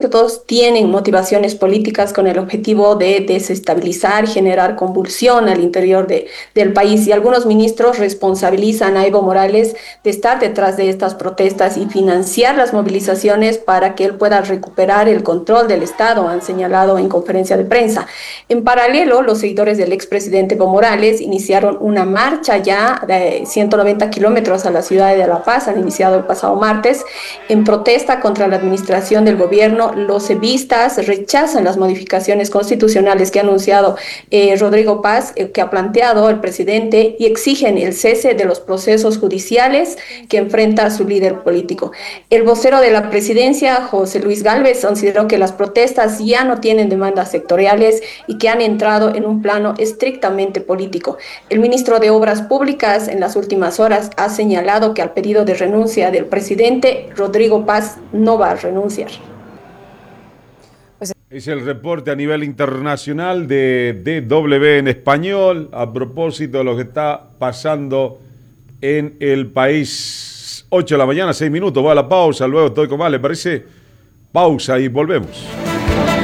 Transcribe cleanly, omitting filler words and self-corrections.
todos tienen motivaciones políticas con el objetivo de desestabilizar, generar convulsión al interior del país. Y algunos ministros responsabilizan a Evo Morales de estar detrás de estas protestas y financiar las movilizaciones para que él pueda recuperar el control del Estado, han señalado en conferencia de prensa. En paralelo, los seguidores del expresidente Evo Morales iniciaron una marcha ya de 190 kilómetros a la ciudad de La Paz, han iniciado el pasado martes, en protesta contra la administración del gobierno. Los evistas rechazan las modificaciones constitucionales que ha anunciado Rodrigo Paz, que ha planteado el presidente, y exigen el cese de los procesos judiciales que enfrenta a su líder político. El vocero de la presidencia, José Luis Gálvez, consideró que las protestas ya no tienen demandas sectoriales y que han entrado en un plano estrictamente político. El ministro de Obras Públicas en las últimas horas ha señalado que al pedido de renuncia del presidente, Rodrigo Paz no va a renunciar. Es el reporte a nivel internacional de DW en español a propósito de lo que está pasando en el país. 8 de la mañana, 6 minutos, va a la pausa, luego estoy con más, ¿le parece? Pausa y volvemos.